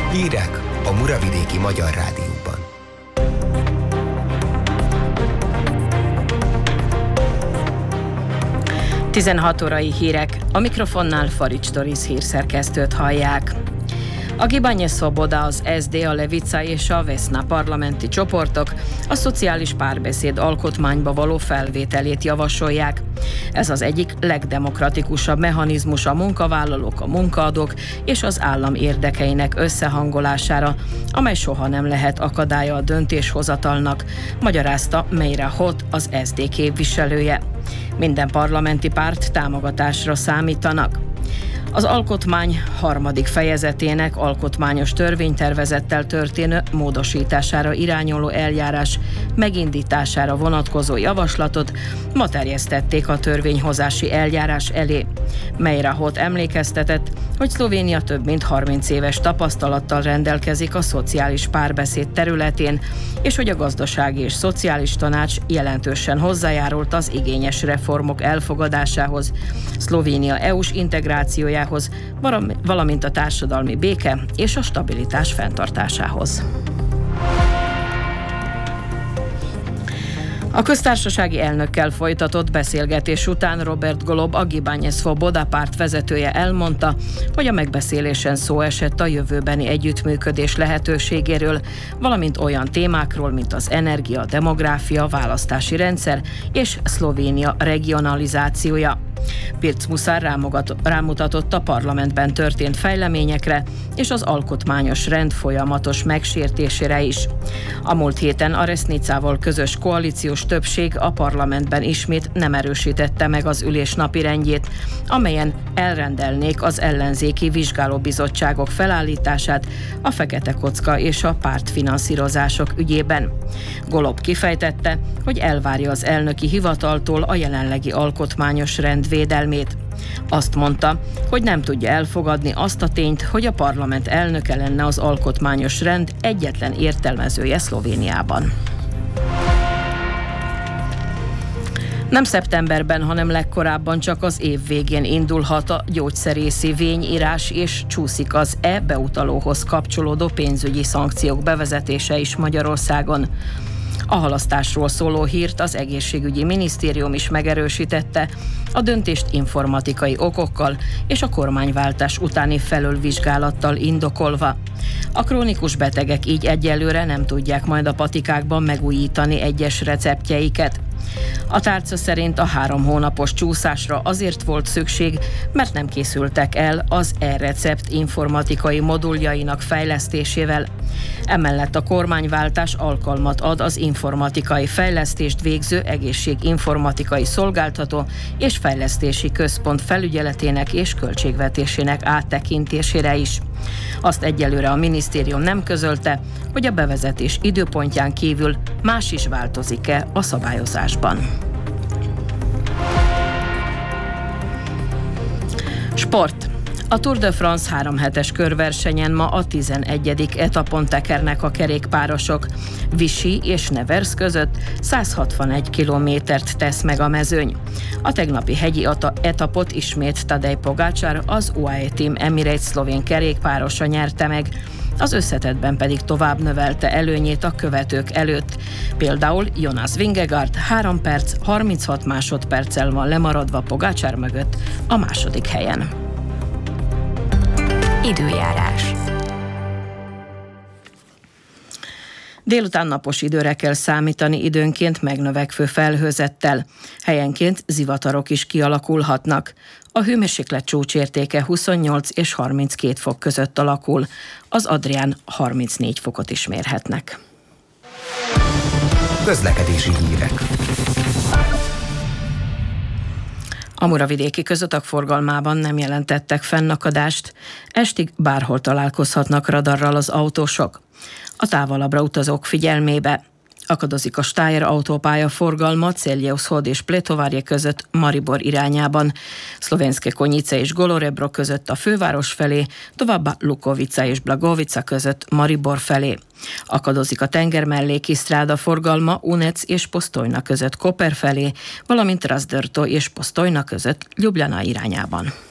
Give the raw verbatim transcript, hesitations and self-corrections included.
Hírek a Muravidéki Magyar Rádióban. tizenhat órai hírek. A mikrofonnál Farics Doris hírszerkesztőt hallják. A Gibanye Svoboda, az es zé dé, a Levica és a Vesna parlamenti csoportok a szociális párbeszéd alkotmányba való felvételét javasolják. Ez az egyik legdemokratikusabb mechanizmus a munkavállalók, a munkaadók és az állam érdekeinek összehangolására, amely soha nem lehet akadálya a döntéshozatalnak, magyarázta Meira Hot, az es zé dé képviselője. Minden parlamenti párt támogatásra számítanak. Az alkotmány harmadik fejezetének alkotmányos törvénytervezettel történő módosítására irányuló eljárás megindítására vonatkozó javaslatot ma terjesztették a törvényhozási eljárás elé. Meira Hot emlékeztetett, hogy Szlovénia több mint harminc éves tapasztalattal rendelkezik a szociális párbeszéd területén, és hogy a Gazdasági és Szociális Tanács jelentősen hozzájárult az igényes reformok elfogadásához, Szlovénia é u-s integrációjához, valamint a társadalmi béke és a stabilitás fenntartásához. A köztársasági elnökkel folytatott beszélgetés után Robert Golob, a Gibanye Svoboda párt vezetője elmondta, hogy a megbeszélésen szó esett a jövőbeni együttműködés lehetőségéről, valamint olyan témákról, mint az energia, demográfia, választási rendszer és Szlovénia regionalizációja. Pirc Musár rámutatott a parlamentben történt fejleményekre és az alkotmányos rend folyamatos megsértésére is. A múlt héten a Resnicával közös koalíciós többség a parlamentben ismét nem erősítette meg az ülés napirendjét, amelyen elrendelnék az ellenzéki vizsgálóbizottságok felállítását a fekete kocka és a pártfinanszírozások ügyében. Golob kifejtette, hogy elvárja az elnöki hivataltól a jelenlegi alkotmányos rend védelmét. Azt mondta, hogy nem tudja elfogadni azt a tényt, hogy a parlament elnöke lenne az alkotmányos rend egyetlen értelmezője Szlovéniában. Nem szeptemberben, hanem legkorábban csak az év végén indulhat a gyógyszerészi vényírás, és csúszik az e-beutalóhoz kapcsolódó pénzügyi szankciók bevezetése is Magyarországon. A halasztásról szóló hírt az egészségügyi minisztérium is megerősítette, a döntést informatikai okokkal és a kormányváltás utáni felülvizsgálattal indokolva. A krónikus betegek így egyelőre nem tudják majd a patikákban megújítani egyes receptjeiket. A tárca szerint a három hónapos csúszásra azért volt szükség, mert nem készültek el az e-recept informatikai moduljainak fejlesztésével. Emellett a kormányváltás alkalmat ad az informatikai fejlesztést végző egészséginformatikai szolgáltató és fejlesztési központ felügyeletének és költségvetésének áttekintésére is. Azt egyelőre a minisztérium nem közölte, hogy a bevezetés időpontján kívül más is változik-e a szabályozásban. Sport. A Tour de France három hetes körversenyen ma a tizenegyedik etapon tekernek a kerékpárosok. Vichy és Nevers között száz hatvanegy kilométert tesz meg a mezőny. A tegnapi hegyi etapot ismét Tadej Pogačar, az u á é Team Emirates szlovén kerékpárosa nyerte meg. Az összetettben pedig tovább növelte előnyét a követők előtt. Például Jonas Vingegaard három perc, harminchat másodperccel van lemaradva Pogačar mögött a második helyen. Időjárás. Délután napos időre kell számítani, időnként megnövekvő felhőzettel. Helyenként zivatarok is kialakulhatnak. A hőmérséklet csúcsértéke huszonnyolc és harminckét fok között alakul. Az Adrián harmincnégy fokot is mérhetnek. Közlekedési hírek. A muravidéki közutak forgalmában nem jelentettek fennakadást, estig bárhol találkozhatnak radarral az autósok. A távolabbra utazók figyelmébe: akadozik a Steyr autópálya forgalma Céliushod és Pletovarje között Maribor irányában, Szlovenské Konjice és Golorebro között a főváros felé, továbbá Lukovica és Blagovica között Maribor felé. Akadozik a tengermelléki stráda forgalma Unec és Postojna között Koper felé, valamint Razdrto és Postojna között Ljubljana irányában.